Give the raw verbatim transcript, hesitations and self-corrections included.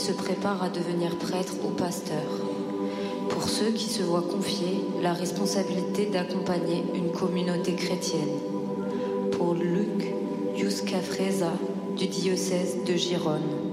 se préparent à devenir prêtres ou pasteurs. Pour ceux qui se voient confier la responsabilité d'accompagner une communauté chrétienne. Pour Luc Giuscafresa du diocèse de Gérone.